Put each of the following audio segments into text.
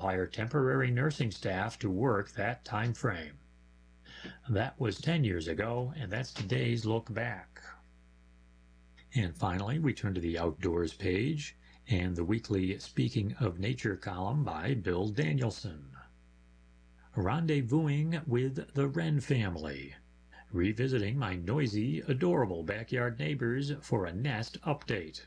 hire temporary nursing staff to work that time frame. That was 10 years ago, and that's today's look back. And finally, we turn to the Outdoors page and the weekly Speaking of Nature column by Bill Danielson. Rendezvousing with the Wren family. Revisiting my noisy, adorable backyard neighbors for a nest update.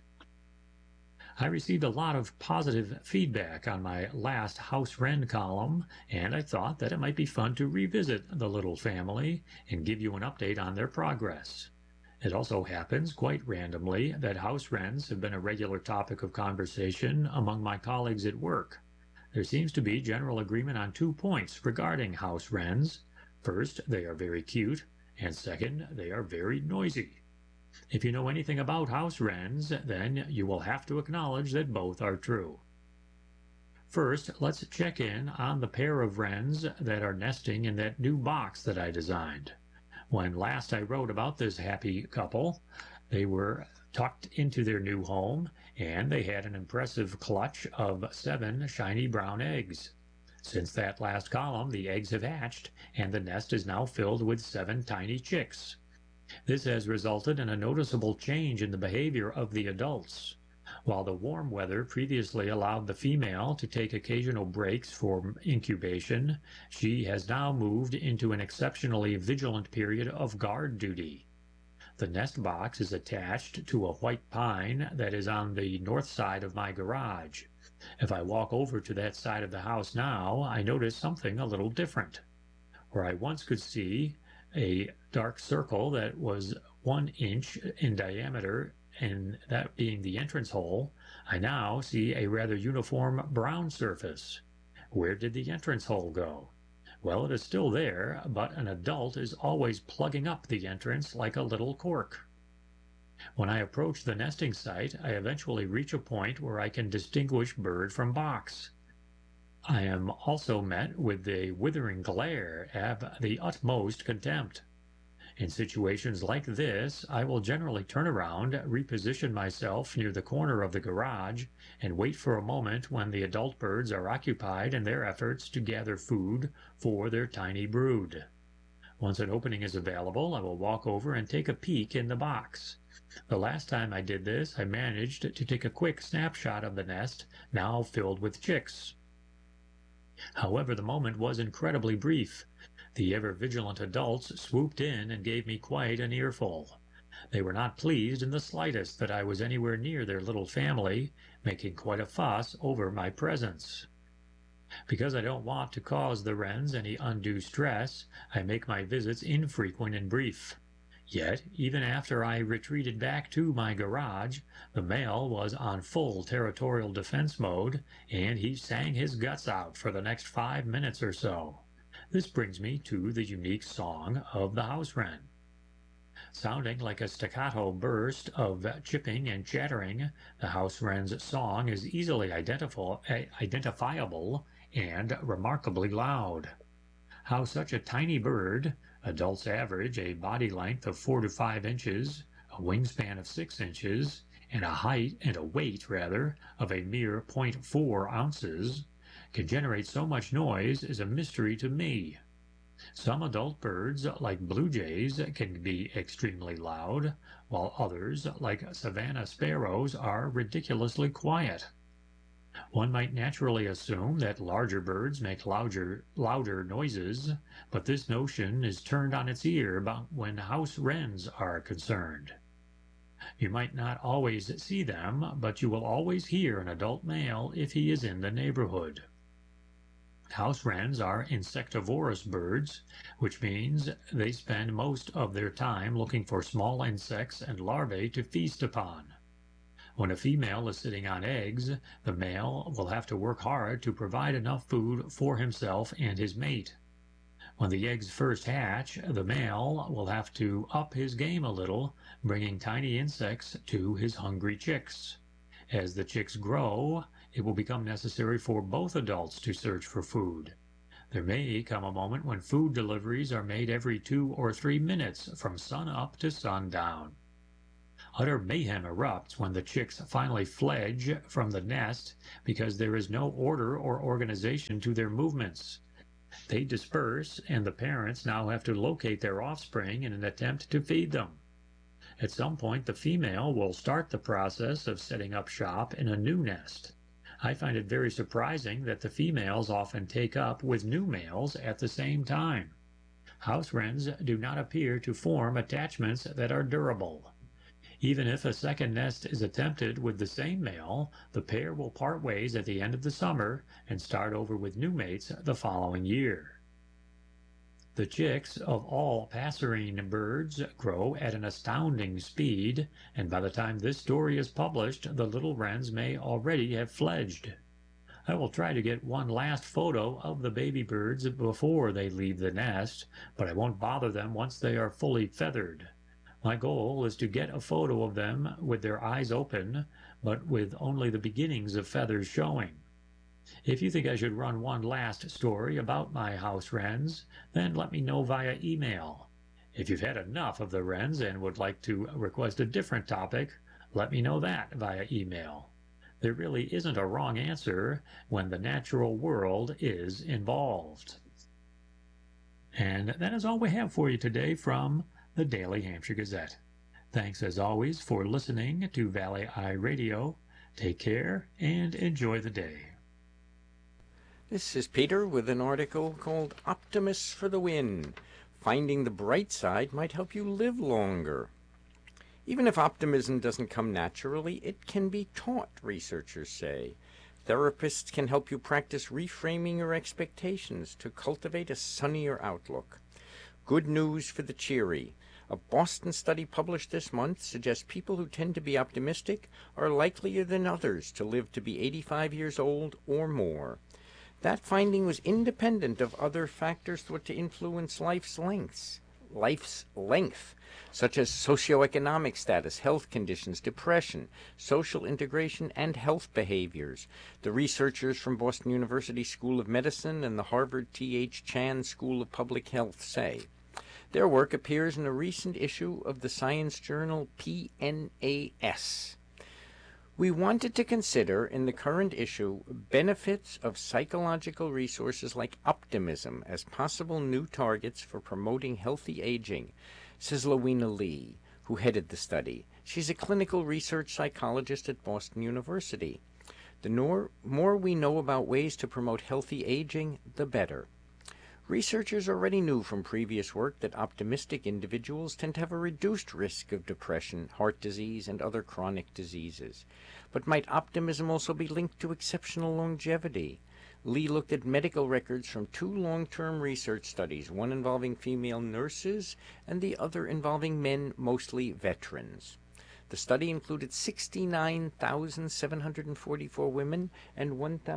I received a lot of positive feedback on my last House Wren column, and I thought that it might be fun to revisit the little family and give you an update on their progress. It also happens, quite randomly, that house wrens have been a regular topic of conversation among my colleagues at work. There seems to be general agreement on 2 points regarding house wrens. First, they are very cute, and second, they are very noisy. If you know anything about house wrens, then you will have to acknowledge that both are true. First, let's check in on the pair of wrens that are nesting in that new box that I designed. When last I wrote about this happy couple, they were tucked into their new home, and they had an impressive clutch of 7 shiny brown eggs. Since that last column, the eggs have hatched, and the nest is now filled with 7 tiny chicks. This has resulted in a noticeable change in the behavior of the adults. While the warm weather previously allowed the female to take occasional breaks for incubation, she has now moved into an exceptionally vigilant period of guard duty. The nest box is attached to a white pine that is on the north side of my garage. If I walk over to that side of the house now, I notice something a little different. Where I once could see a dark circle that was 1 inch in diameter, and that being the entrance hole, I now see a rather uniform brown surface. Where did the entrance hole go? Well, it is still there, but an adult is always plugging up the entrance like a little cork. When I approach the nesting site, I eventually reach a point where I can distinguish bird from box. I am also met with the withering glare of the utmost contempt. In situations like this, I will generally turn around, reposition myself near the corner of the garage, and wait for a moment when the adult birds are occupied in their efforts to gather food for their tiny brood. Once an opening is available, I will walk over and take a peek in the box. The last time I did this, I managed to take a quick snapshot of the nest, now filled with chicks. However, the moment was incredibly brief. The ever-vigilant adults swooped in and gave me quite an earful. They were not pleased in the slightest that I was anywhere near their little family, making quite a fuss over my presence. Because I don't want to cause the wrens any undue stress, I make my visits infrequent and brief. Yet, even after I retreated back to my garage, the male was on full territorial defense mode, and he sang his guts out for the next 5 minutes or so. This brings me to the unique song of the house wren. Sounding like a staccato burst of chipping and chattering, the house wren's song is easily identifiable and remarkably loud. How such a tiny bird, adults average a body length of 4 to 5 inches, a wingspan of 6 inches, and a weight of a mere 0.4 ounces, can generate so much noise is a mystery to me. Some adult birds, like blue jays, can be extremely loud, while others, like savanna sparrows, are ridiculously quiet. One might naturally assume that larger birds make louder noises, but this notion is turned on its ear when house wrens are concerned. You might not always see them, but you will always hear an adult male if he is in the neighborhood. House wrens are insectivorous birds, which means they spend most of their time looking for small insects and larvae to feast upon. When a female is sitting on eggs, the male will have to work hard to provide enough food for himself and his mate. When the eggs first hatch, the male will have to up his game a little, bringing tiny insects to his hungry chicks. As the chicks grow, it will become necessary for both adults to search for food. There may come a moment when food deliveries are made every 2 or 3 minutes from sun up to sundown. Utter mayhem erupts when the chicks finally fledge from the nest because there is no order or organization to their movements. They disperse, and the parents now have to locate their offspring in an attempt to feed them. At some point, the female will start the process of setting up shop in a new nest. I find it very surprising that the females often take up with new males at the same time. House wrens do not appear to form attachments that are durable. Even if a second nest is attempted with the same male, the pair will part ways at the end of the summer and start over with new mates the following year. The chicks of all passerine birds grow at an astounding speed, and by the time this story is published, the little wrens may already have fledged. I will try to get one last photo of the baby birds before they leave the nest, but I won't bother them once they are fully feathered. My goal is to get a photo of them with their eyes open, but with only the beginnings of feathers showing. If you think I should run one last story about my house wrens, then let me know via email. If you've had enough of the wrens and would like to request a different topic, let me know that via email. There really isn't a wrong answer when the natural world is involved. And that is all we have for you today from the Daily Hampshire Gazette. Thanks as always for listening to Valley Eye Radio. Take care and enjoy the day. This is Peter with an article called Optimists for the Win. Finding the bright side might help you live longer. Even if optimism doesn't come naturally, it can be taught, researchers say. Therapists can help you practice reframing your expectations to cultivate a sunnier outlook. Good news for the cheery. A Boston study published this month suggests people who tend to be optimistic are likelier than others to live to be 85 years old or more. That finding was independent of other factors thought to influence life's length, such as socioeconomic status, health conditions, depression, social integration, and health behaviors. The researchers from Boston University School of Medicine and the Harvard T.H. Chan School of Public Health say. Their work appears in a recent issue of the science journal PNAS. We wanted to consider in the current issue benefits of psychological resources like optimism as possible new targets for promoting healthy aging, says Lowena Lee, who headed the study. She's a clinical research psychologist at Boston University. The more we know about ways to promote healthy aging, the better. Researchers already knew from previous work that optimistic individuals tend to have a reduced risk of depression, heart disease, and other chronic diseases. But might optimism also be linked to exceptional longevity? Lee looked at medical records from two long-term research studies, one involving female nurses and the other involving men, mostly veterans. The study included 69,744 women and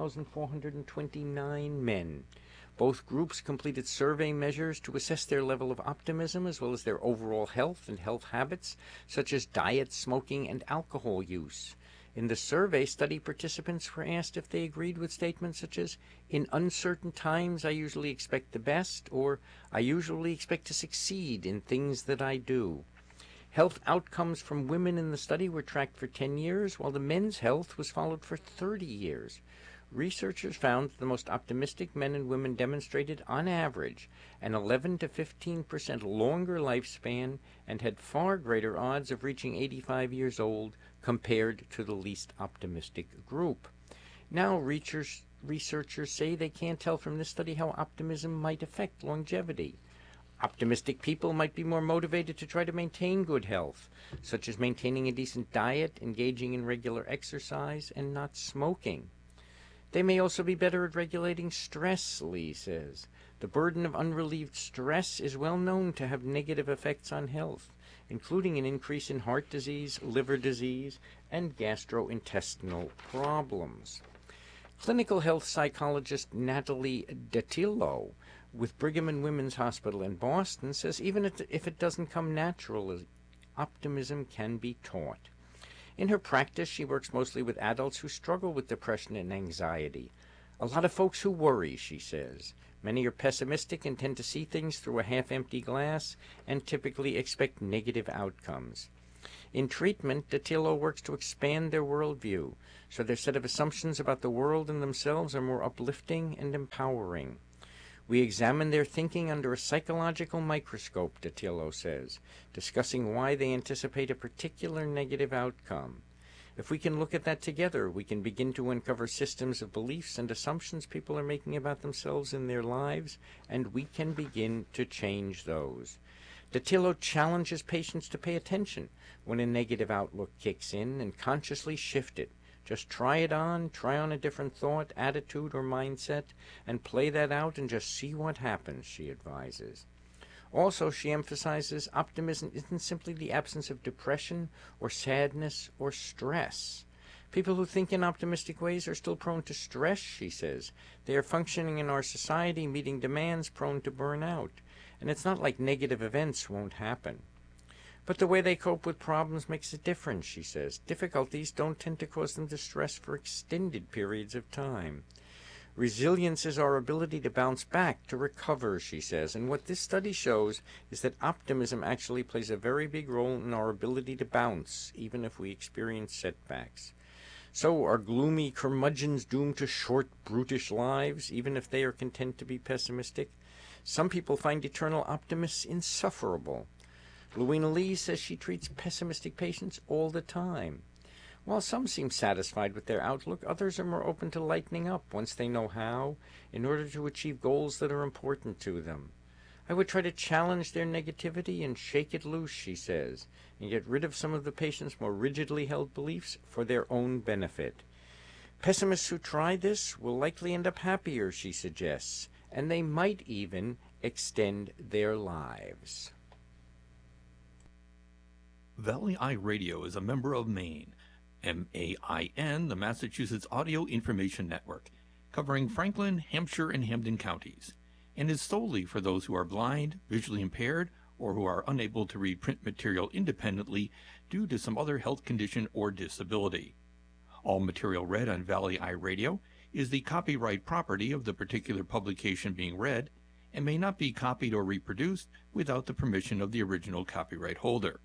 1,429 men. Both groups completed survey measures to assess their level of optimism as well as their overall health and health habits, such as diet, smoking, and alcohol use. In the survey, study participants were asked if they agreed with statements such as, "In uncertain times, I usually expect the best," or "I usually expect to succeed in things that I do." Health outcomes from women in the study were tracked for 10 years, while the men's health was followed for 30 years. Researchers found that the most optimistic men and women demonstrated, on average, an 11 to 15% longer lifespan and had far greater odds of reaching 85 years old compared to the least optimistic group. Now, researchers say they can't tell from this study how optimism might affect longevity. Optimistic people might be more motivated to try to maintain good health, such as maintaining a decent diet, engaging in regular exercise, and not smoking. They may also be better at regulating stress, Lee says. The burden of unrelieved stress is well known to have negative effects on health, including an increase in heart disease, liver disease, and gastrointestinal problems. Clinical health psychologist Natalie Datillo with Brigham and Women's Hospital in Boston says even if it doesn't come naturally, optimism can be taught. In her practice, she works mostly with adults who struggle with depression and anxiety. A lot of folks who worry, she says. Many are pessimistic and tend to see things through a half-empty glass and typically expect negative outcomes. In treatment, Dattilo works to expand their worldview, so their set of assumptions about the world and themselves are more uplifting and empowering. We examine their thinking under a psychological microscope, Dattilo says, discussing why they anticipate a particular negative outcome. If we can look at that together, we can begin to uncover systems of beliefs and assumptions people are making about themselves in their lives, and we can begin to change those. Dattilo challenges patients to pay attention when a negative outlook kicks in and consciously shift it. Just try on a different thought, attitude, or mindset, and play that out and just see what happens, she advises. Also, she emphasizes optimism isn't simply the absence of depression or sadness or stress. People who think in optimistic ways are still prone to stress, she says. They are functioning in our society, meeting demands, prone to burnout. And it's not like negative events won't happen. But the way they cope with problems makes a difference, she says. Difficulties don't tend to cause them distress for extended periods of time. Resilience is our ability to bounce back, to recover, she says. And what this study shows is that optimism actually plays a very big role in our ability to bounce, even if we experience setbacks. So are gloomy curmudgeons doomed to short, brutish lives, even if they are content to be pessimistic? Some people find eternal optimists insufferable. Louina Lee says she treats pessimistic patients all the time. While some seem satisfied with their outlook, others are more open to lightening up once they know how, in order to achieve goals that are important to them. I would try to challenge their negativity and shake it loose, she says, and get rid of some of the patient's more rigidly held beliefs for their own benefit. Pessimists who try this will likely end up happier, she suggests, and they might even extend their lives. Valley Eye Radio is a member of MAIN, MAIN, the Massachusetts Audio Information Network, covering Franklin, Hampshire, and Hampden counties, and is solely for those who are blind, visually impaired, or who are unable to read print material independently due to some other health condition or disability. All material read on Valley Eye Radio is the copyright property of the particular publication being read and may not be copied or reproduced without the permission of the original copyright holder.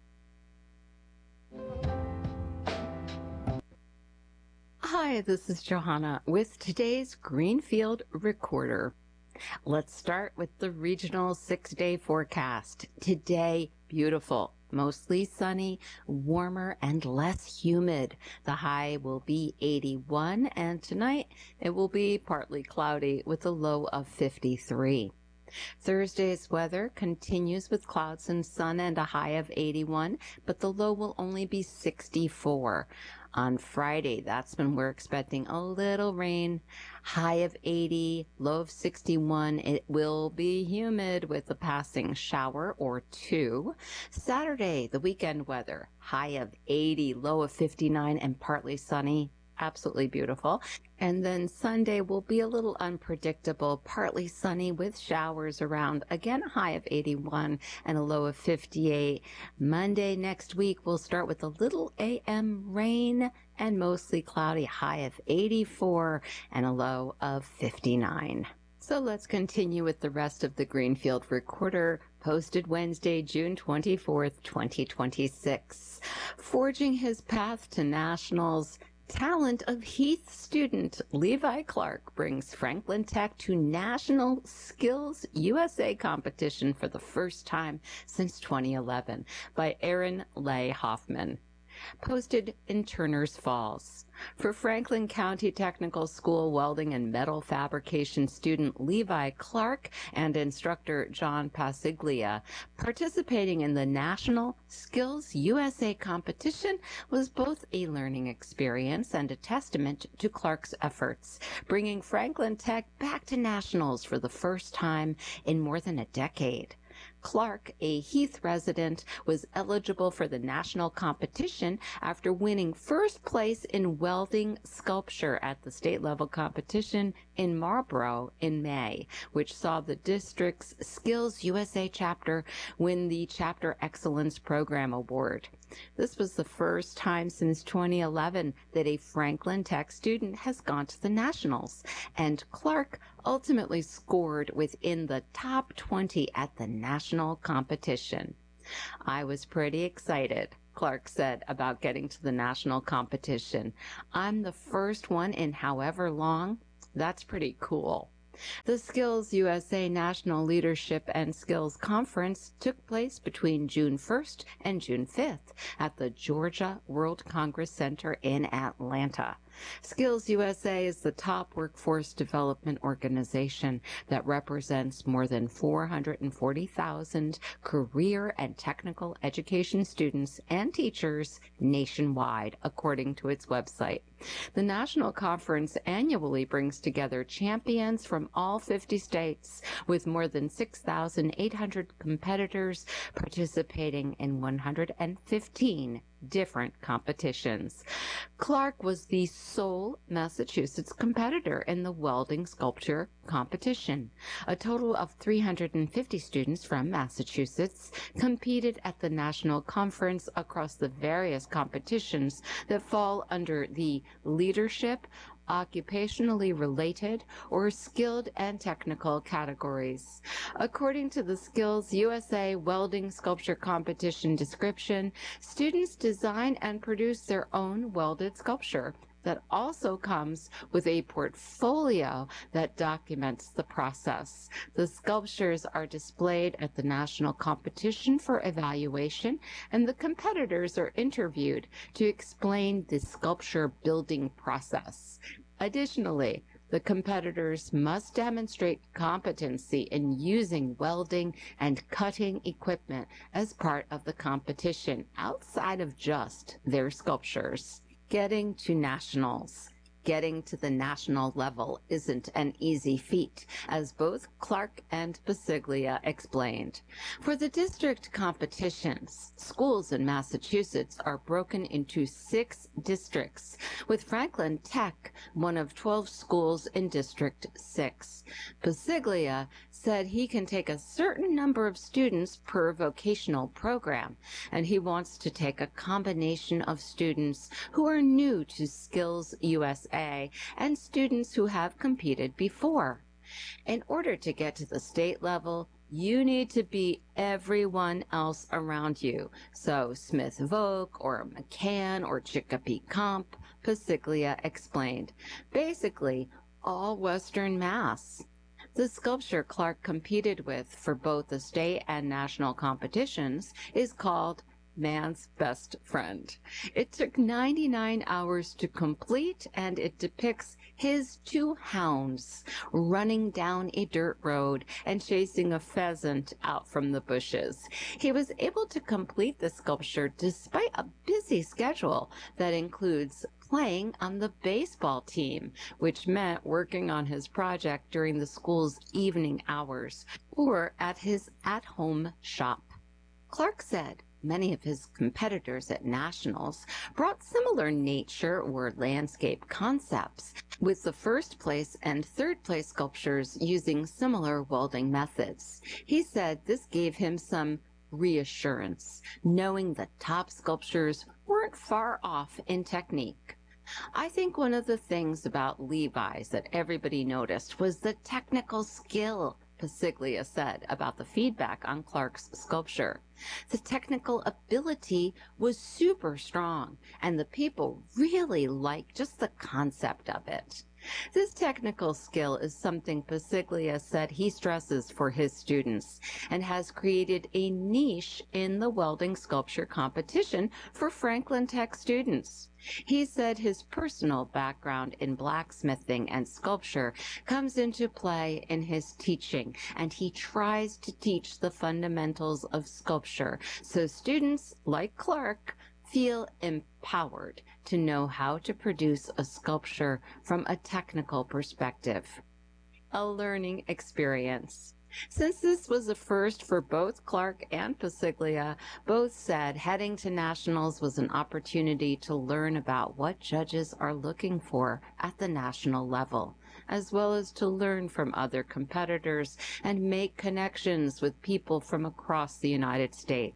Hi, this is Johanna with today's Greenfield Recorder. Let's start with the regional 6-day forecast. Today, beautiful, mostly sunny, warmer, and less humid. The high will be 81, and tonight it will be partly cloudy with a low of 53. Thursday's weather continues with clouds and sun and a high of 81, but the low will only be 64. On Friday, that's when we're expecting a little rain, high of 80, low of 61. It will be humid with a passing shower or two. Saturday, the weekend weather, high of 80, low of 59, and partly sunny. Absolutely beautiful. And then Sunday will be a little unpredictable, partly sunny with showers around, again a high of 81 and a low of 58. Monday next week we'll start with a little AM rain and mostly cloudy, high of 84 and a low of 59. So let's continue with the rest of the Greenfield Recorder, posted Wednesday, June 24th, 2026. Forging his path to nationals, talent of Heath student Levi Clark brings Franklin Tech to National Skills USA competition for the first time since 2011 by Aaron Leigh Hoffman. Posted in Turner's Falls. For Franklin County Technical School welding and metal fabrication student Levi Clark and instructor John Pasiglia, participating in the National Skills USA competition was both a learning experience and a testament to Clark's efforts, bringing Franklin Tech back to nationals for the first time in more than a decade. Clark, a Heath resident, was eligible for the national competition after winning first place in welding sculpture at the state level competition in Marlborough in May, which saw the district's Skills USA chapter win the Chapter Excellence Program Award. This was the first time since 2011 that a Franklin Tech student has gone to the nationals, and Clark ultimately scored within the top 20 at the national competition. I was pretty excited. Clark said about getting to the national competition. "I'm the first one in however long. That's pretty cool." The Skills USA National Leadership and Skills Conference took place between June 1st and June 5th at the Georgia World Congress Center in Atlanta. Skills USA is the top workforce development organization that represents more than 440,000 career and technical education students and teachers nationwide, according to its website. The national conference annually brings together champions from all 50 states, with more than 6,800 competitors participating in 115 different competitions. Clark was the sole Massachusetts competitor in the welding sculpture competition. A total of 350 students from Massachusetts competed at the national conference across the various competitions that fall under the leadership, occupationally related, or skilled and technical categories. According to the Skills USA Welding Sculpture Competition description, students design and produce their own welded sculpture that also comes with a portfolio that documents the process. The sculptures are displayed at the national competition for evaluation, and the competitors are interviewed to explain the sculpture building process. Additionally, the competitors must demonstrate competency in using welding and cutting equipment as part of the competition outside of just their sculptures. Getting to nationals. Getting to the national level isn't an easy feat, as both Clark and Basiglia explained. For the district competitions, schools in Massachusetts are broken into 6 districts, with Franklin Tech one of 12 schools in District 6. Basiglia said he can take a certain number of students per vocational program, and he wants to take a combination of students who are new to Skills USA and students who have competed before. In order to get to the state level, you need to beat everyone else around you. So Smith Voc or McCann or Chicopee Comp, Basiglia explained. Basically, all Western Mass. The sculpture Clark competed with for both the state and national competitions is called Man's Best Friend. It took 99 hours to complete, and it depicts his 2 hounds running down a dirt road and chasing a pheasant out from the bushes. He was able to complete the sculpture despite a busy schedule that includes playing on the baseball team, which meant working on his project during the school's evening hours or at his at-home shop. Clark said many of his competitors at nationals brought similar nature or landscape concepts, with the first place and third place sculptures using similar welding methods. He said this gave him some reassurance, knowing the top sculptures weren't far off in technique. I think one of the things about Levi's that everybody noticed was the technical skill, Basiglia said about the feedback on Clark's sculpture. The technical ability was super strong, and the people really liked just the concept of it. This technical skill is something Basiglia said he stresses for his students and has created a niche in the welding sculpture competition for Franklin Tech students. He said his personal background in blacksmithing and sculpture comes into play in his teaching, and he tries to teach the fundamentals of sculpture so students like Clark feel empowered to know how to produce a sculpture from a technical perspective. A learning experience. Since this was a first for both Clark and Basiglia, both said heading to nationals was an opportunity to learn about what judges are looking for at the national level, as well as to learn from other competitors and make connections with people from across the United States.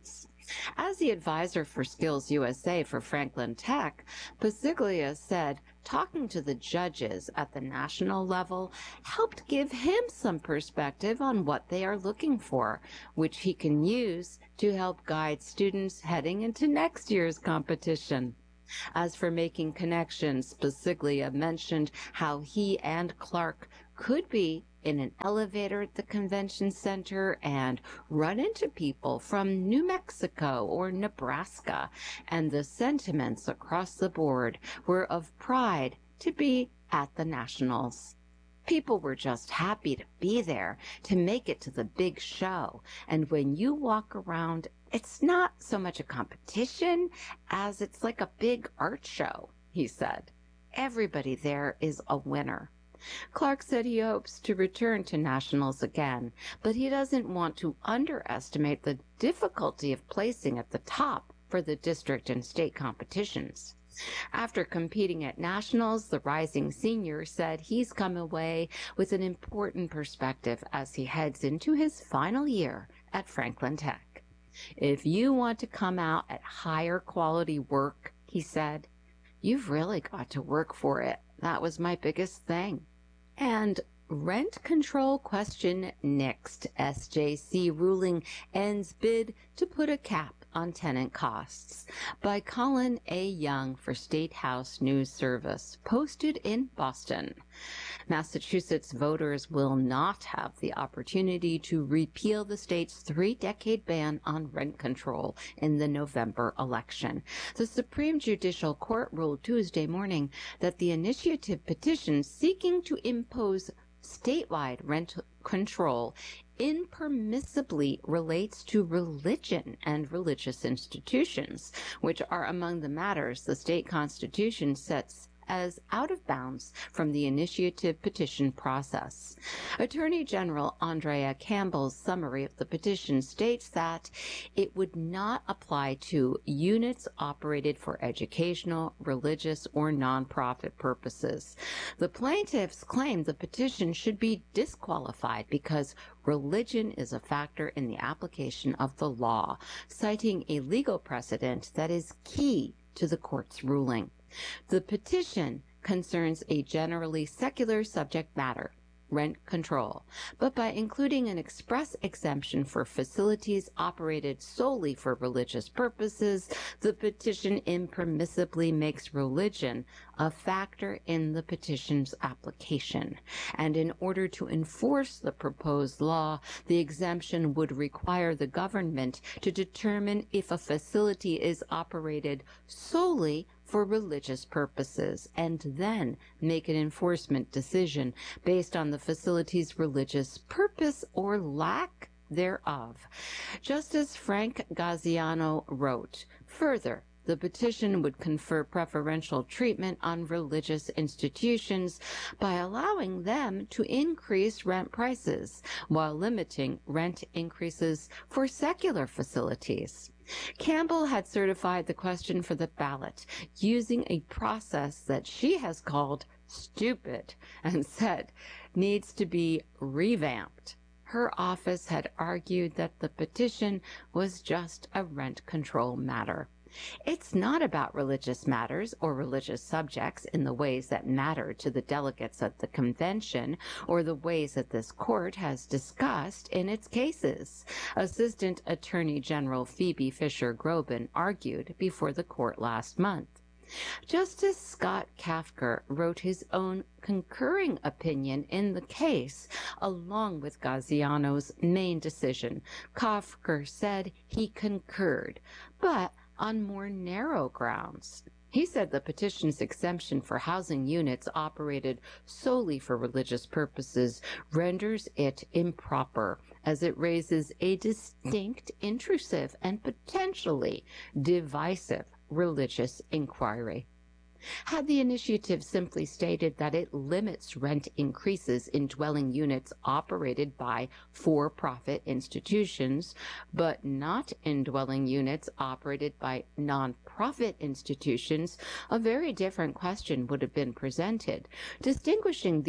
As the advisor for Skills USA for Franklin Tech, Pasiglia said talking to the judges at the national level helped give him some perspective on what they are looking for, which he can use to help guide students heading into next year's competition. As for making connections, Pasiglia mentioned how he and Clark could be in an elevator at the convention center and run into people from New Mexico or Nebraska, and the sentiments across the board were of pride to be at the Nationals. People were just happy to be there, to make it to the big show, and when you walk around, it's not so much a competition as it's like a big art show, he said. Everybody there is a winner. Clark said he hopes to return to nationals again, but he doesn't want to underestimate the difficulty of placing at the top for the district and state competitions. After competing at nationals, the rising senior said he's come away with an important perspective as he heads into his final year at Franklin Tech. If you want to come out at higher quality work, he said, you've really got to work for it. That was my biggest thing. And rent control question next. SJC ruling ends bid to put a cap on tenant costs, by Colin A. Young for State House News Service, posted in Boston. Massachusetts voters will not have the opportunity to repeal the state's 3-decade ban on rent control in the November election. The Supreme Judicial Court ruled Tuesday morning that the initiative petition seeking to impose statewide rent control impermissibly relates to religion and religious institutions, which are among the matters the state constitution sets as out of bounds from the initiative petition process. Attorney General Andrea Campbell's summary of the petition states that it would not apply to units operated for educational, religious, or nonprofit purposes. The plaintiffs claim the petition should be disqualified because religion is a factor in the application of the law, citing a legal precedent that is key to the court's ruling. The petition concerns a generally secular subject matter, rent control, but by including an express exemption for facilities operated solely for religious purposes, the petition impermissibly makes religion a factor in the petition's application. And in order to enforce the proposed law, the exemption would require the government to determine if a facility is operated solely for religious purposes, and then make an enforcement decision based on the facility's religious purpose or lack thereof. Justice Frank Gaziano wrote, further, the petition would confer preferential treatment on religious institutions by allowing them to increase rent prices while limiting rent increases for secular facilities. Campbell had certified the question for the ballot using a process that she has called stupid and said needs to be revamped. Her office had argued that the petition was just a rent control matter. It's not about religious matters or religious subjects in the ways that matter to the delegates at the convention or the ways that this court has discussed in its cases, Assistant Attorney General Phoebe Fisher-Groban argued before the court last month. Justice Scott Kafker wrote his own concurring opinion in the case, along with Gaziano's main decision. Kafker said he concurred, but on more narrow grounds. He said the petition's exemption for housing units operated solely for religious purposes renders it improper, as it raises a distinct, intrusive, and potentially divisive religious inquiry. Had the initiative simply stated that it limits rent increases in dwelling units operated by for-profit institutions, but not in dwelling units operated by non-profit institutions, a very different question would have been presented. Distinguishing the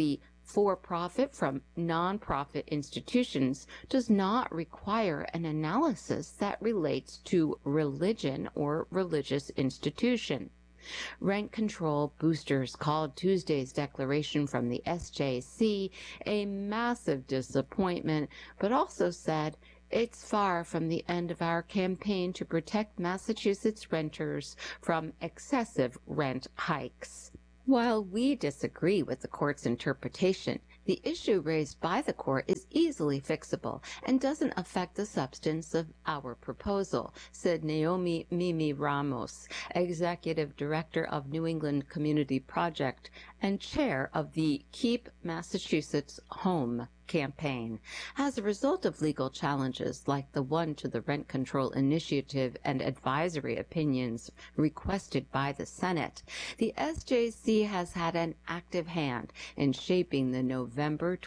for-profit from non-profit institutions does not require an analysis that relates to religion or religious institution. Rent control boosters called Tuesday's declaration from the SJC a massive disappointment, but also said it's far from the end of our campaign to protect Massachusetts renters from excessive rent hikes. While we disagree with the court's interpretation, the issue raised by the court is easily fixable and doesn't affect the substance of our proposal, said Naomi Mimi Ramos, Executive Director of New England Community Project and Chair of the Keep Massachusetts Home campaign. As a result of legal challenges like the one to the rent control initiative and advisory opinions requested by the Senate, the SJC has had an active hand in shaping the November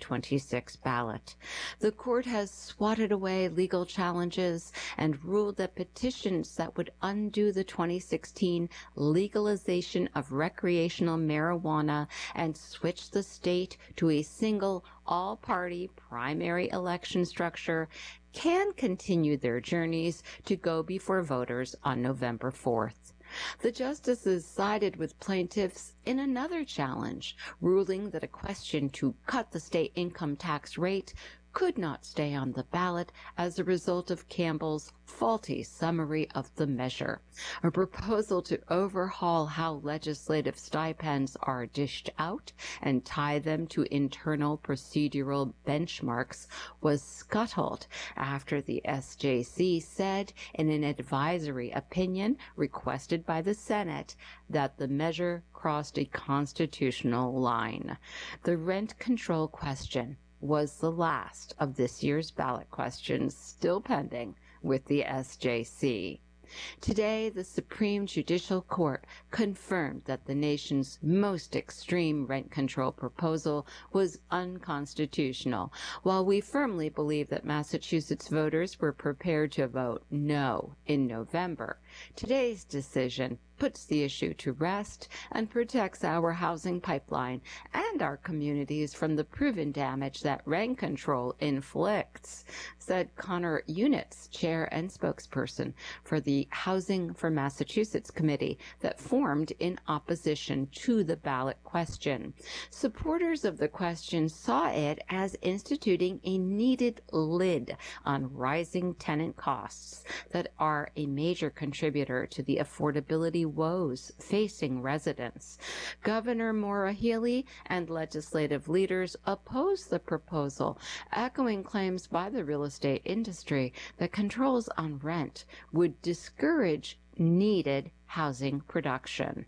2026 ballot. The court has swatted away legal challenges and ruled that petitions that would undo the 2016 legalization of recreational marijuana and switch the state to a single all-party primary election structure can continue their journeys to go before voters on November 4th. The justices sided with plaintiffs in another challenge, ruling that a question to cut the state income tax rate could not stay on the ballot as a result of Campbell's faulty summary of the measure. A proposal to overhaul how legislative stipends are dished out and tie them to internal procedural benchmarks was scuttled after the SJC said in an advisory opinion requested by the Senate that the measure crossed a constitutional line. The rent control question was the last of this year's ballot questions still pending with the SJC. Today, the Supreme Judicial Court confirmed that the nation's most extreme rent control proposal was unconstitutional, while we firmly believe that Massachusetts voters were prepared to vote no in November. Today's decision puts the issue to rest and protects our housing pipeline and our communities from the proven damage that rent control inflicts, said Connor Units, chair and spokesperson for the Housing for Massachusetts committee that formed in opposition to the ballot question. Supporters of the question saw it as instituting a needed lid on rising tenant costs that are a major contributor to the affordability woes facing residents. Governor Maura Healey and legislative leaders opposed the proposal, echoing claims by the real estate industry that controls on rent would discourage needed housing production.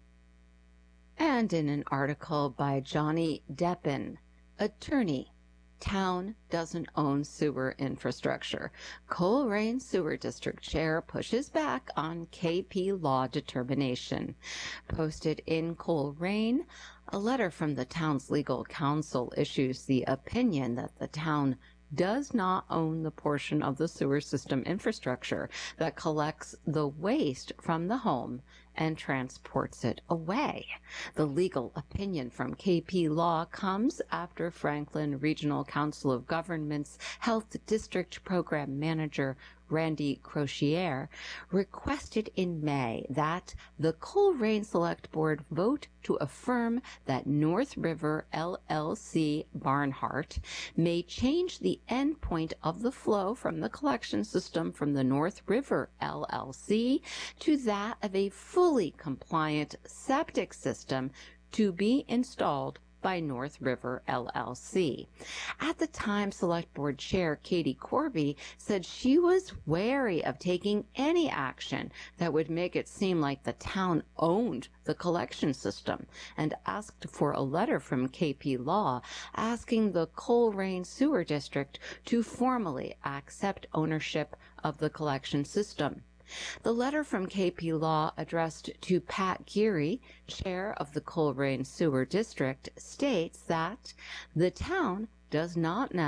And in an article by Johnny Deppen, attorney, town doesn't own sewer infrastructure. Coleraine Sewer District Chair pushes back on KP law determination. Posted in Coleraine, a letter from the town's legal counsel issues the opinion that the town does not own the portion of the sewer system infrastructure that collects the waste from the home and transports it away. The legal opinion from KP Law comes after Franklin Regional Council of Governments Health District Program Manager Randy Crochier requested in May that the Coleraine Select Board vote to affirm that North River LLC Barnhart may change the endpoint of the flow from the collection system from the North River LLC to that of a fully compliant septic system to be installed by North River LLC. At the time, Select Board Chair Katie Corby said she was wary of taking any action that would make it seem like the town owned the collection system and asked for a letter from KP Law asking the Coleraine Sewer District to formally accept ownership of the collection system. The letter from KP Law addressed to Pat Geary, chair of the Coleraine Sewer District, states that the town does not now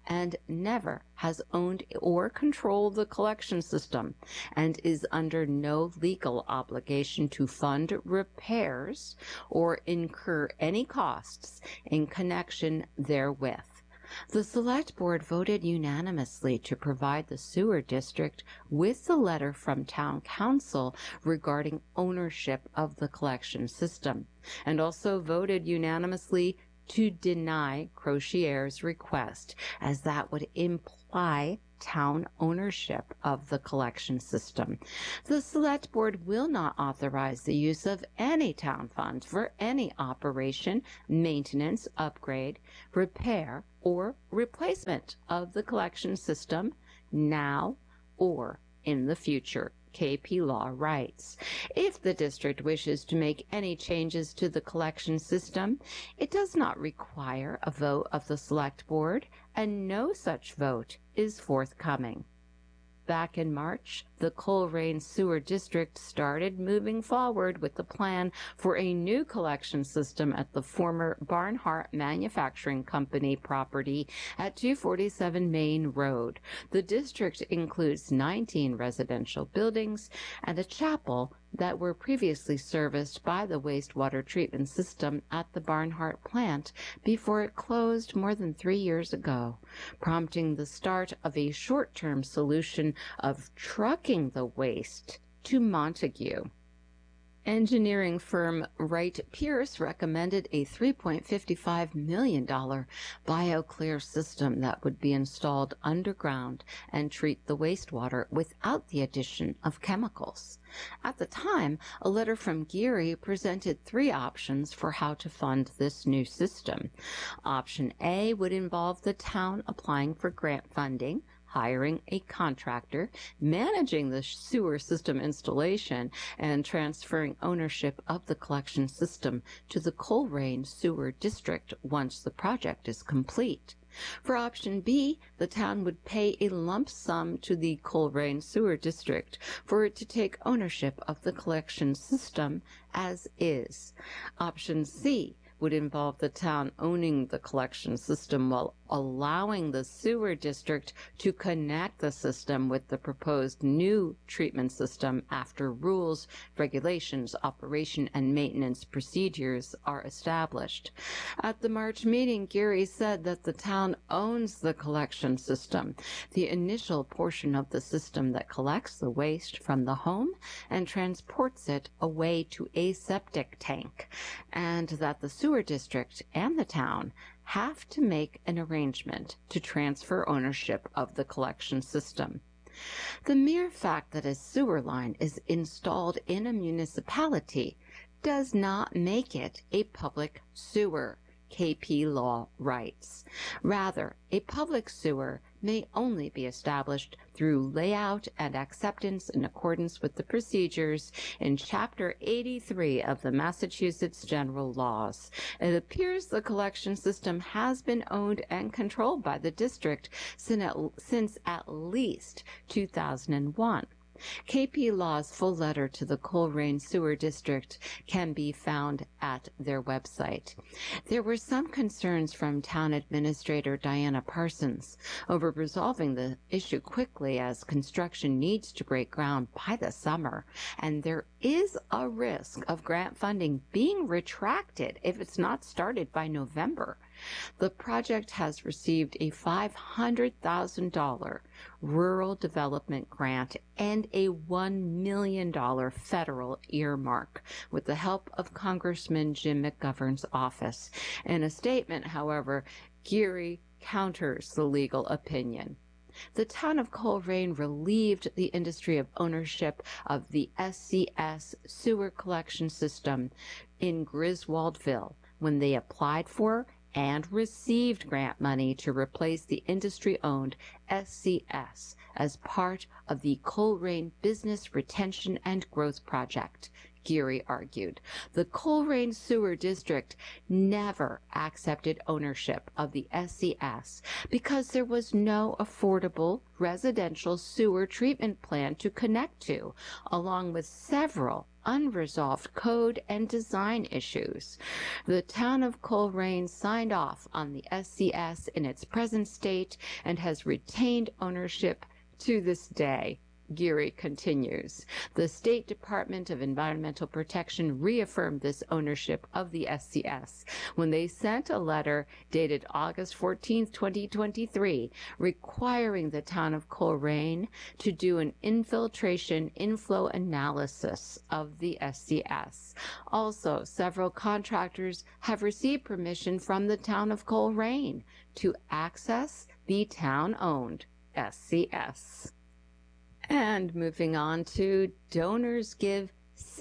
and never has owned or controlled the collection system and is under no legal obligation to fund repairs or incur any costs in connection therewith. The Select Board voted unanimously to provide the sewer district with the letter from Town Council regarding ownership of the collection system, and also voted unanimously to deny Crocier's request, as that would imply town ownership of the collection system. The Select Board will not authorize the use of any town funds for any operation, maintenance, upgrade, repair, or replacement of the collection system now or in the future. KP Law writes, if the district wishes to make any changes to the collection system, it does not require a vote of the Select Board, and no such vote is forthcoming. Back in March, the Coleraine Sewer District started moving forward with the plan for a new collection system at the former Barnhart Manufacturing Company property at 247 Main Road. The district includes 19 residential buildings and a chapel that were previously serviced by the wastewater treatment system at the Barnhart plant before it closed more than 3 years ago, prompting the start of a short-term solution of trucking the waste to Montague. Engineering firm Wright Pierce recommended a $3.55 million BioClear system that would be installed underground and treat the wastewater without the addition of chemicals. At the time, a letter from Geary presented 3 options for how to fund this new system. Option A would involve the town applying for grant funding, hiring a contractor, managing the sewer system installation, and transferring ownership of the collection system to the Coleraine Sewer District once the project is complete. For option B, the town would pay a lump sum to the Coleraine Sewer District for it to take ownership of the collection system as is. Option C would involve the town owning the collection system while allowing the sewer district to connect the system with the proposed new treatment system after rules, regulations, operation, and maintenance procedures are established. At the March meeting, Geary said that the town owns the collection system, the initial portion of the system that collects the waste from the home and transports it away to a septic tank, and that the sewer district and the town have to make an arrangement to transfer ownership of the collection system. The mere fact that a sewer line is installed in a municipality does not make it a public sewer, KP Law writes. Rather, a public sewer may only be established through layout and acceptance in accordance with the procedures in Chapter 83 of the Massachusetts General Laws. It appears the collection system has been owned and controlled by the district since at least 2001. KP Law's full letter to the Coleraine Sewer District can be found at their website. There were some concerns from Town Administrator Diana Parsons over resolving the issue quickly, as construction needs to break ground by the summer, and there is a risk of grant funding being retracted if it's not started by November. The project has received a $500,000 rural development grant and a $1 million federal earmark with the help of Congressman Jim McGovern's office. In a statement, however, Geary counters the legal opinion. The town of Coleraine relieved the industry of ownership of the SCS sewer collection system in Griswoldville when they applied for and received grant money to replace the industry-owned SCS as part of the Coleraine Business Retention and Growth Project, Geary argued. The Coleraine Sewer District never accepted ownership of the SCS because there was no affordable residential sewer treatment plant to connect to, along with several unresolved code and design issues. The town of Coleraine signed off on the SCS in its present state and has retained ownership to this day. Geary continues. The State Department of Environmental Protection reaffirmed this ownership of the SCS when they sent a letter dated August 14, 2023, requiring the town of Coleraine to do an infiltration inflow analysis of the SCS. Also, several contractors have received permission from the town of Coleraine to access the town-owned SCS. And moving on to donors give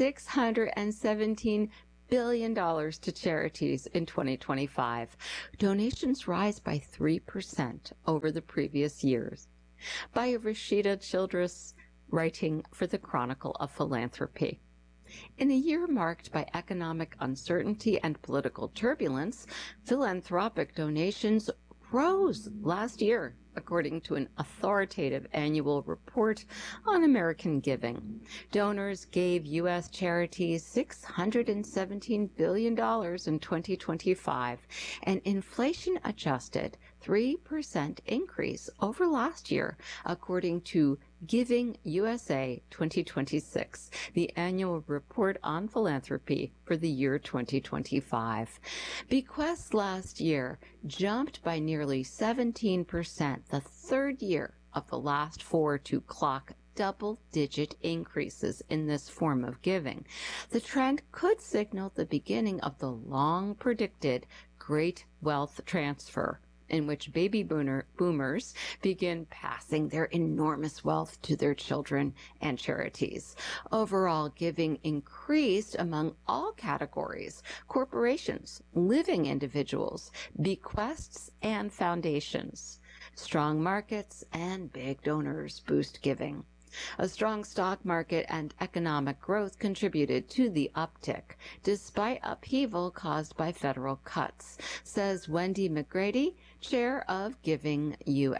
$617 billion to charities in 2025. Donations rise by 3% over the previous years. By Rashida Childress, writing for the Chronicle of Philanthropy. In a year marked by economic uncertainty and political turbulence, philanthropic donations rose last year, according to an authoritative annual report on American giving. Donors gave U.S. charities $617 billion in 2025, an inflation-adjusted 3% increase over last year, according to Giving USA 2026, the annual report on philanthropy for the year 2025. Bequests last year jumped by nearly 17%, the third year of the last four to clock double-digit increases in this form of giving. The trend could signal the beginning of the long-predicted great wealth transfer, in which baby boomers begin passing their enormous wealth to their children and charities. Overall, giving increased among all categories: corporations, living individuals, bequests, and foundations. Strong markets and big donors boost giving. A strong stock market and economic growth contributed to the uptick, despite upheaval caused by federal cuts, says Wendy McGrady, chair of Giving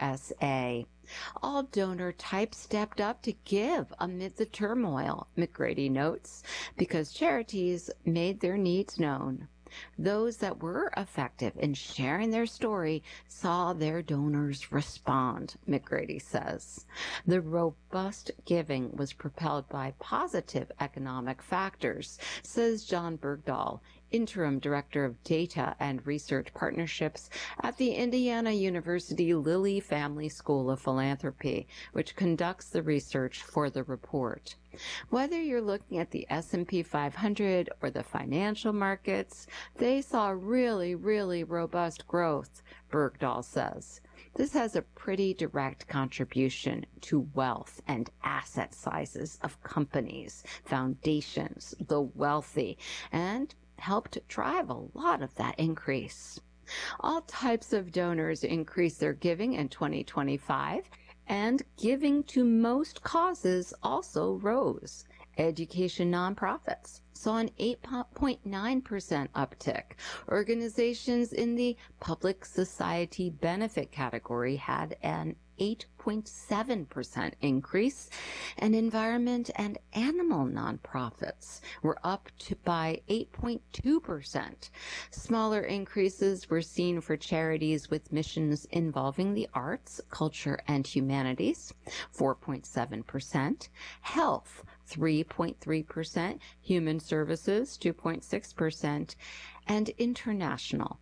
USA. All donor types stepped up to give amid the turmoil, McGrady notes, because charities made their needs known. Those that were effective in sharing their story saw their donors respond, McGrady says. The robust giving was propelled by positive economic factors, says John Bergdahl, Interim Director of Data and Research Partnerships at the Indiana University Lilly Family School of Philanthropy, which conducts the research for the report. Whether you're looking at the S&P 500 or the financial markets, they saw really, really robust growth, Bergdahl says. This has a pretty direct contribution to wealth and asset sizes of companies, foundations, the wealthy, and helped drive a lot of that increase. All types of donors increased their giving in 2025, and giving to most causes also rose. Education nonprofits saw an 8.9% uptick. Organizations in the public society benefit category had an 8.7% increase, and environment and animal nonprofits were up by 8.2%. Smaller increases were seen for charities with missions involving the arts, culture, and humanities, 4.7%, health, 3.3%, human services, 2.6%, and international,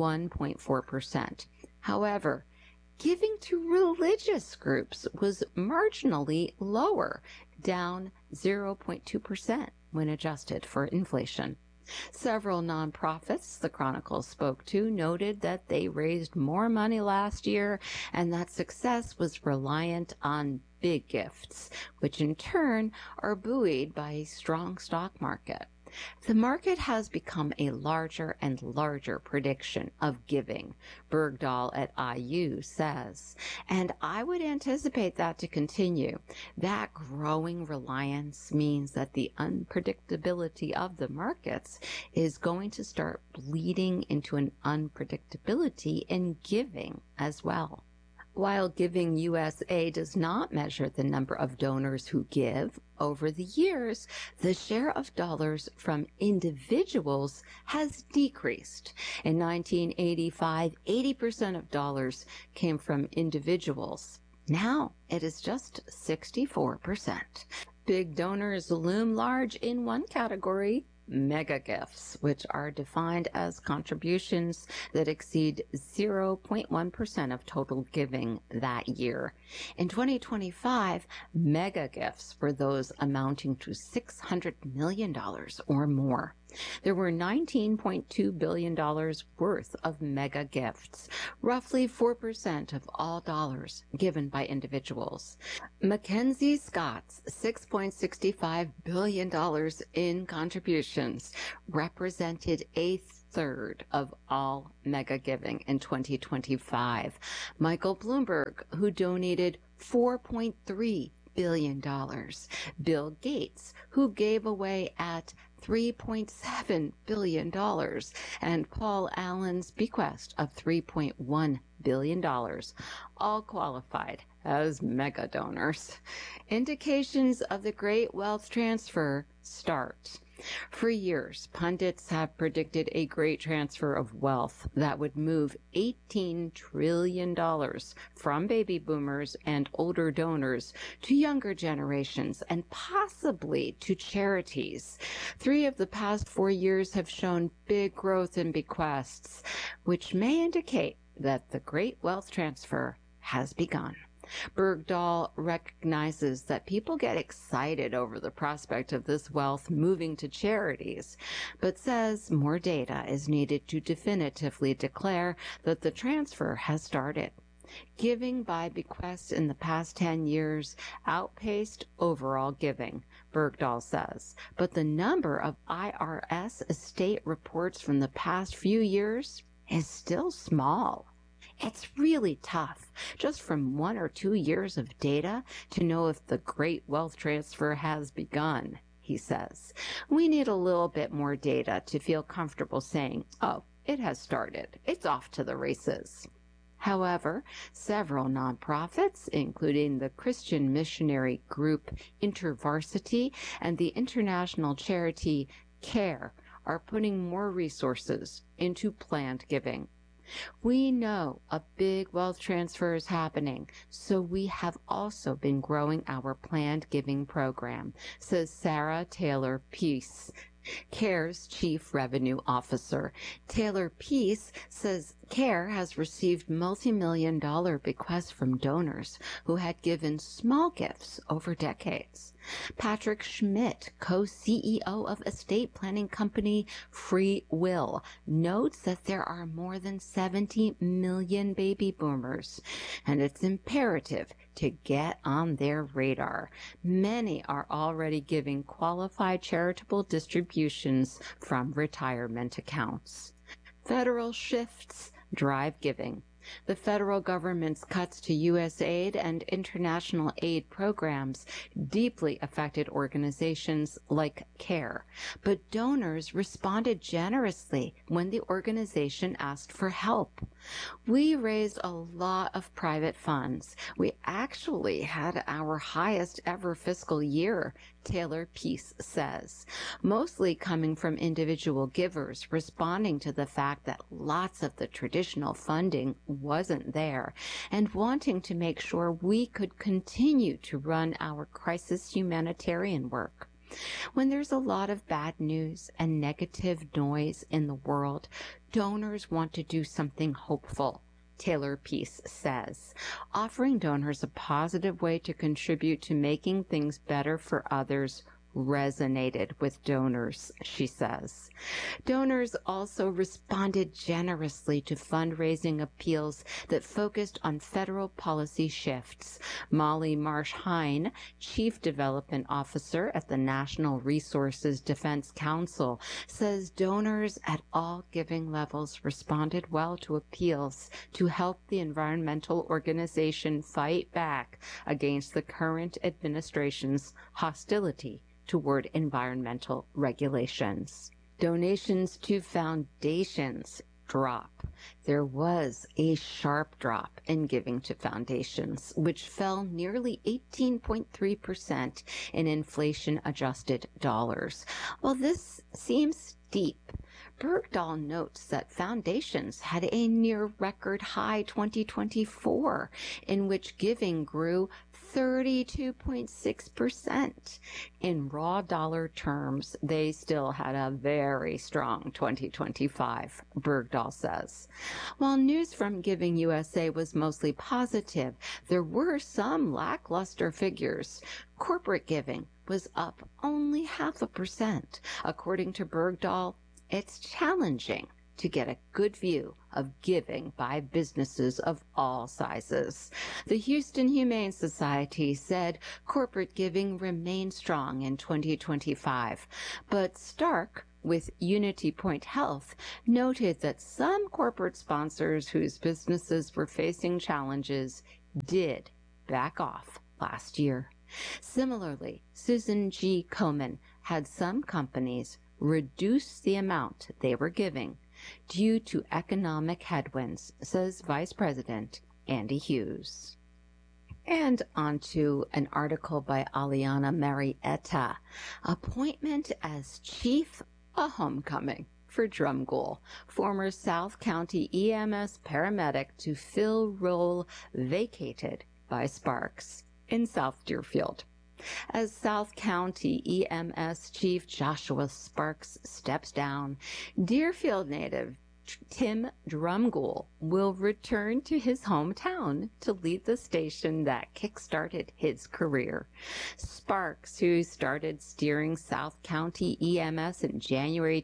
1.4%. However, giving to religious groups was marginally lower, down 0.2% when adjusted for inflation. Several nonprofits the Chronicle spoke to noted that they raised more money last year and that success was reliant on big gifts, which in turn are buoyed by a strong stock market. The market has become a larger and larger prediction of giving, Bergdahl at IU says, and I would anticipate that to continue. That growing reliance means that the unpredictability of the markets is going to start bleeding into an unpredictability in giving as well. While Giving USA does not measure the number of donors who give, over the years, the share of dollars from individuals has decreased. In 1985, 80% of dollars came from individuals. Now it is just 64%. Big donors loom large in one category, mega gifts, which are defined as contributions that exceed 0.1% of total giving that year. In 2025, mega gifts were those amounting to $600 million or more. There were $19.2 billion worth of mega gifts, roughly 4% of all dollars given by individuals. Mackenzie Scott's $6.65 billion in contributions represented a third of all mega giving in 2025. Michael Bloomberg, who donated $4.3 billion. Bill Gates, who gave away at $3.7 billion, and Paul Allen's bequest of $3.1 billion, all qualified as mega donors. Indications of the great wealth transfer start. For years, pundits have predicted a great transfer of wealth that would move $18 trillion from baby boomers and older donors to younger generations and possibly to charities. 3 of the past 4 years have shown big growth in bequests, which may indicate that the great wealth transfer has begun. Bergdahl recognizes that people get excited over the prospect of this wealth moving to charities, but says more data is needed to definitively declare that the transfer has started. Giving by bequests in the past 10 years outpaced overall giving, Bergdahl says, but the number of IRS estate reports from the past few years is still small. It's really tough, just from 1 or 2 years of data, to know if the great wealth transfer has begun, he says. We need a little bit more data to feel comfortable saying, oh, it has started. It's off to the races. However, several nonprofits, including the Christian missionary group InterVarsity and the international charity CARE, are putting more resources into planned giving. We know a big wealth transfer is happening, so we have also been growing our planned giving program, says Sarah Taylor Peace, CARE's Chief Revenue Officer. Taylor Peace says CARE has received multi-million-dollar bequests from donors who had given small gifts over decades. Patrick Schmidt, co-CEO of estate planning company Free Will, notes that there are more than 70 million baby boomers, and it's imperative to get on their radar. Many are already giving qualified charitable distributions from retirement accounts. Federal shifts drive giving. The federal government's cuts to U.S. aid and international aid programs deeply affected organizations like CARE, but donors responded generously when the organization asked for help. We raised a lot of private funds. We actually had our highest ever fiscal year, Taylor Peace says, mostly coming from individual givers responding to the fact that lots of the traditional funding wasn't there and wanting to make sure we could continue to run our crisis humanitarian work. When there's a lot of bad news and negative noise in the world, donors want to do something hopeful, Taylor Peace says. Offering donors a positive way to contribute to making things better for others resonated with donors, she says. Donors also responded generously to fundraising appeals that focused on federal policy shifts. Molly Marsh-Hine, Chief Development Officer at the National Resources Defense Council, says donors at all giving levels responded well to appeals to help the environmental organization fight back against the current administration's hostility toward environmental regulations. Donations to foundations drop. There was a sharp drop in giving to foundations, which fell nearly 18.3% in inflation-adjusted dollars. While this seems steep, Bergdahl notes that foundations had a near record high 2024, in which giving grew 32.6%. In raw dollar terms, they still had a very strong 2025, Bergdahl says. While news from Giving USA was mostly positive, there were some lackluster figures. Corporate giving was up only 0.5%. According to Bergdahl, it's challenging to get a good view of giving by businesses of all sizes. The Houston Humane Society said corporate giving remained strong in 2025, but Stark with Unity Point Health noted that some corporate sponsors whose businesses were facing challenges did back off last year. Similarly, Susan G. Komen had some companies reduce the amount they were giving due to economic headwinds, says Vice President Andy Hughes. And on to an article by Aliana Marietta, Appointment as Chief, a Homecoming for Drumgoole, former South County EMS paramedic to fill role vacated by Sparks in South Deerfield. As South County EMS Chief Joshua Sparks steps down, Deerfield native Tim Drumgoole will return to his hometown to lead the station that kick-started his career. Sparks, who started steering South County EMS in January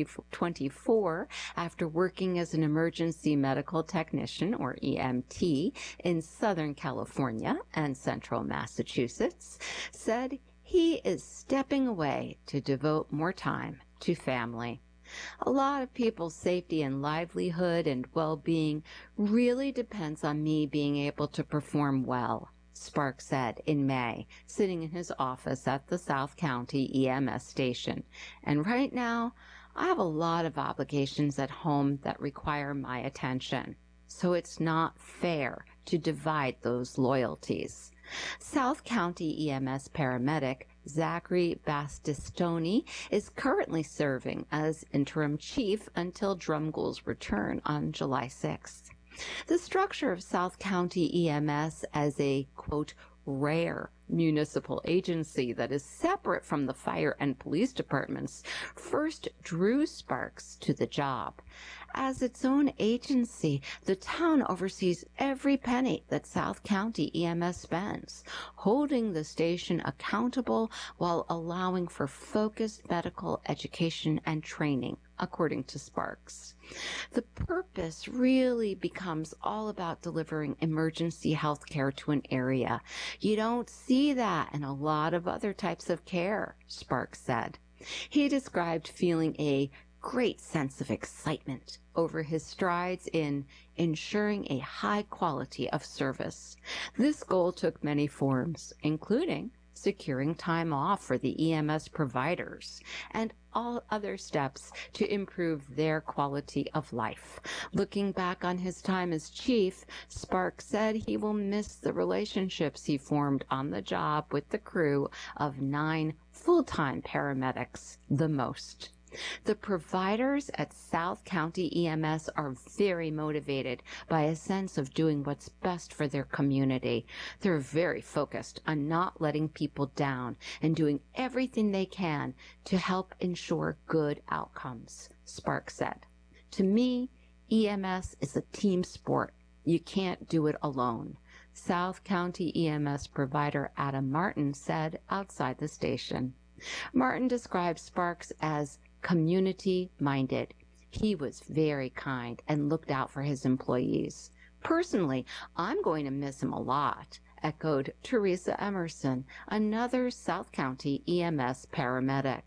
2024 after working as an emergency medical technician, or EMT, in Southern California and Central Massachusetts, said he is stepping away to devote more time to family. A lot of people's safety and livelihood and well-being really depends on me being able to perform well, Sparks said in May, sitting in his office at the South County EMS station. And right now, I have a lot of obligations at home that require my attention, so it's not fair to divide those loyalties. South County EMS paramedic Zachary Bastistoni is currently serving as interim chief until Drumgoole's return on July 6th. The structure of South County EMS as a, quote, rare municipal agency that is separate from the fire and police departments first drew Sparks to the job. As its own agency, the town oversees every penny that South County EMS spends, holding the station accountable while allowing for focused medical education and training, according to Sparks. The purpose really becomes all about delivering emergency health care to an area. You don't see that in a lot of other types of care, Sparks said. He described feeling a great sense of excitement over his strides in ensuring a high quality of service. This goal took many forms, including securing time off for the EMS providers and all other steps to improve their quality of life. Looking back on his time as chief, Sparks said he will miss the relationships he formed on the job with the crew of 9 full-time paramedics the most. The providers at South County EMS are very motivated by a sense of doing what's best for their community. They're very focused on not letting people down and doing everything they can to help ensure good outcomes, Sparks said. To me, EMS is a team sport. You can't do it alone. South County EMS provider Adam Martin said outside the station. Martin described Sparks as community-minded. He was very kind and looked out for his employees. Personally, I'm going to miss him a lot, echoed Teresa Emerson, another South County EMS paramedic.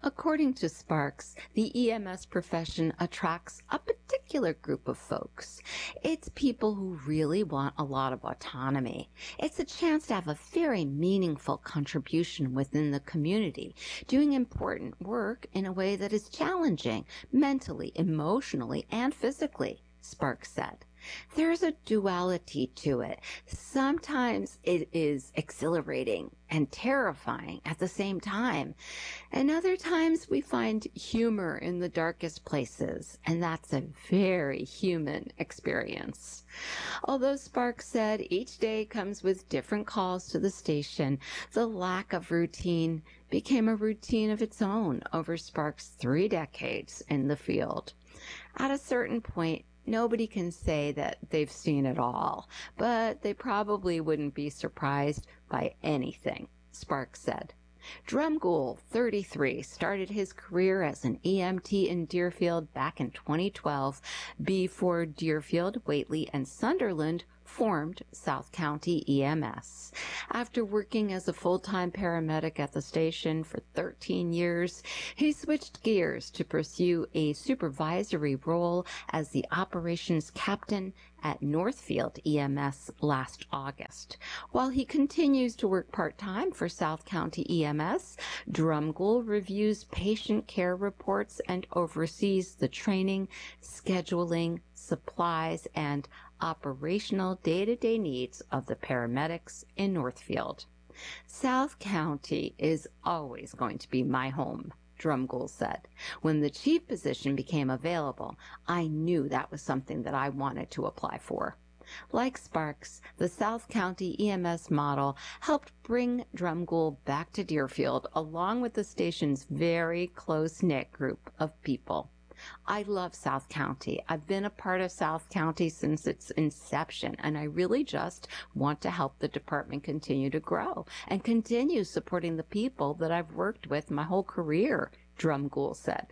According to Sparks, the EMS profession attracts a particular group of folks. It's people who really want a lot of autonomy. It's a chance to have a very meaningful contribution within the community, doing important work in a way that is challenging mentally, emotionally, and physically, Sparks said. There's a duality to it. Sometimes it is exhilarating and terrifying at the same time. And other times we find humor in the darkest places, and that's a very human experience. Although Sparks said each day comes with different calls to the station, the lack of routine became a routine of its own over Sparks' 3 decades in the field. At a certain point, nobody can say that they've seen it all, but they probably wouldn't be surprised by anything, Sparks said. Drumgoole, 33, started his career as an EMT in Deerfield back in 2012 before Deerfield, Whately, and Sunderland formed South County EMS. After working as a full-time paramedic at the station for 13 years, he switched gears to pursue a supervisory role as the operations captain at Northfield EMS last August. While he continues to work part-time for South County EMS, Drumgoole reviews patient care reports and oversees the training, scheduling, supplies, and operational day-to-day needs of the paramedics in Northfield. South County is always going to be my home, Drumgoole said. When the chief position became available, I knew that was something that I wanted to apply for. Like Sparks, the South County EMS model helped bring Drumgoole back to Deerfield along with the station's very close-knit group of people. I love South County. I've been a part of South County since its inception, and I really just want to help the department continue to grow and continue supporting the people that I've worked with my whole career, Drumgoole said.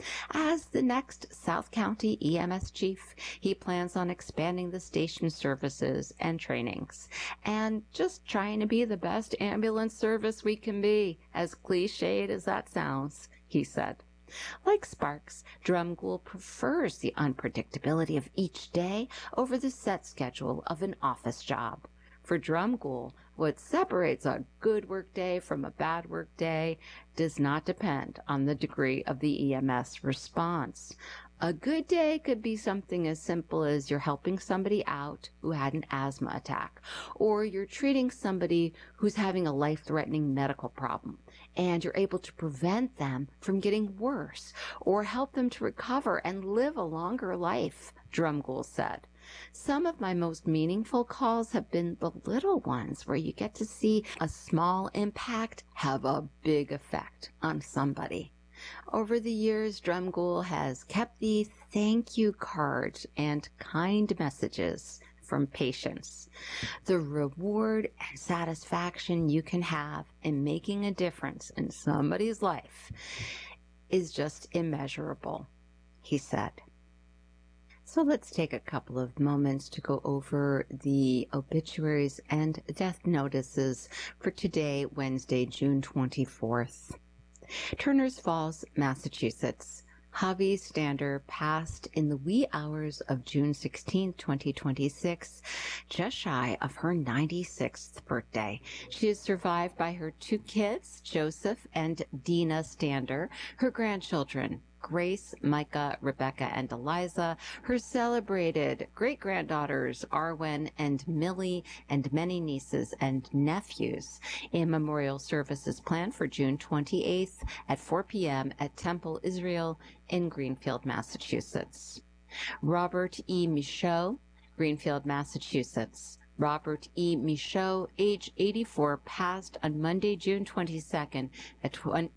As the next South County EMS chief, he plans on expanding the station services and trainings and just trying to be the best ambulance service we can be, as cliched as that sounds, he said. Like Sparks, Drumgoole prefers the unpredictability of each day over the set schedule of an office job. For Drumgoole, what separates a good work day from a bad work day does not depend on the degree of the EMS response. A good day could be something as simple as you're helping somebody out who had an asthma attack, or you're treating somebody who's having a life-threatening medical problem, and you're able to prevent them from getting worse, or help them to recover and live a longer life, Drumgoole said. Some of my most meaningful calls have been the little ones where you get to see a small impact have a big effect on somebody. Over the years, Drumgoole has kept the thank you cards and kind messages from patients. The reward and satisfaction you can have in making a difference in somebody's life is just immeasurable, he said. So let's take a couple of moments to go over the obituaries and death notices for today, Wednesday, June 24th. Turners Falls, Massachusetts. Javi Stander passed in the wee hours of June 16, 2026, just shy of her 96th birthday. She is survived by her 2 kids, Joseph and Dina Stander, her grandchildren, Grace, Micah, Rebecca, and Eliza, her celebrated great-granddaughters, Arwen and Millie, and many nieces and nephews. A memorial service is planned for June 28th at 4 p.m. at Temple Israel in Greenfield, Massachusetts. Robert E. Michaud, Greenfield, Massachusetts. Robert E. Michaud, age 84, passed on Monday, June 22nd at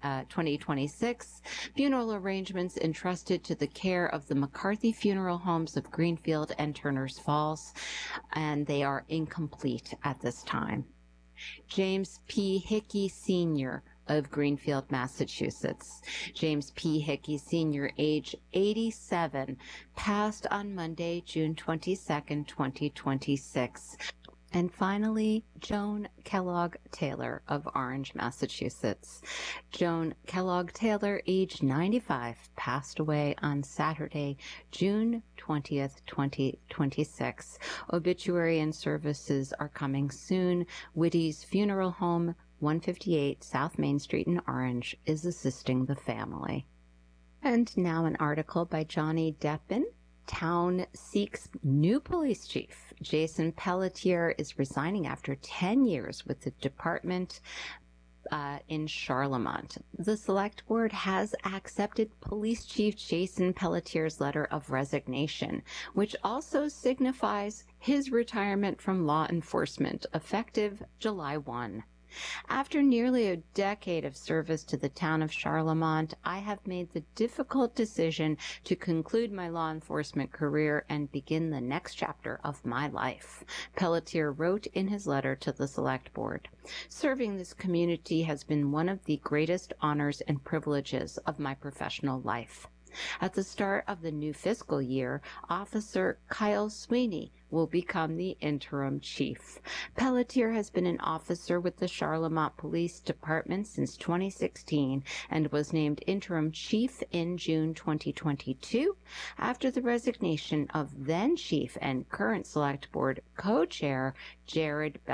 2026. Funeral arrangements entrusted to the care of the McCarthy Funeral Homes of Greenfield and Turners Falls, and they are incomplete at this time. James P. Hickey, Sr., of Greenfield, Massachusetts. James P. Hickey Sr., age 87, passed on Monday, June 22nd, 2026. And finally, Joan Kellogg Taylor of Orange, Massachusetts. Joan Kellogg Taylor, age 95, passed away on Saturday, June 20th, 2026. Obituary and services are coming soon. Whitty's Funeral Home, 158 South Main Street in Orange, is assisting the family. And now an article by Johnny Deppin. Town seeks new police chief. Jason Pelletier is resigning after 10 years with the department in Charlemont. The select board has accepted Police Chief Jason Pelletier's letter of resignation, which also signifies his retirement from law enforcement, effective July 1. After nearly a decade of service to the town of Charlemont, I have made the difficult decision to conclude my law enforcement career and begin the next chapter of my life, Pelletier wrote in his letter to the select board. Serving this community has been one of the greatest honors and privileges of my professional life. At the start of the new fiscal year, Officer Kyle Sweeney will become the interim chief. Pelletier has been an officer with the Charlemont Police Department since 2016 and was named interim chief in June 2022 after the resignation of then chief and current select board co-chair Jared